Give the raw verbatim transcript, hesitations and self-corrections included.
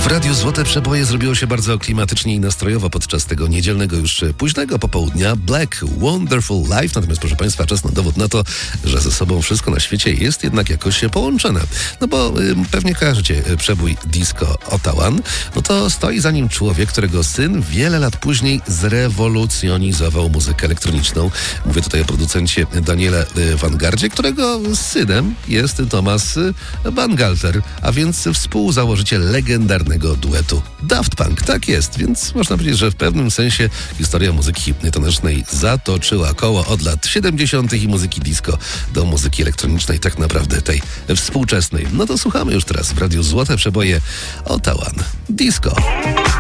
W Radiu Złote Przeboje zrobiło się bardzo klimatycznie i nastrojowo podczas tego niedzielnego już późnego popołudnia. Black Wonderful Life. Natomiast, proszę Państwa, czas na dowód na to, że ze sobą wszystko na świecie jest jednak jakoś połączone. No bo y, pewnie kojarzycie przebój disco Ottawan. No to stoi za nim człowiek, którego syn wiele lat później zrewolucjonizował muzykę elektroniczną. Mówię tutaj o producencie Daniele Vangardzie, którego synem jest Thomas Bangalter, a więc współzałożyciel legendarnego duetu Daft Punk. Tak jest, więc można powiedzieć, że w pewnym sensie historia muzyki tanecznej zatoczyła koło od lat siedemdziesiątych i muzyki disco do muzyki elektronicznej, tak naprawdę tej współczesnej. No to słuchamy już teraz w Radiu Złote Przeboje Ottawan Disco.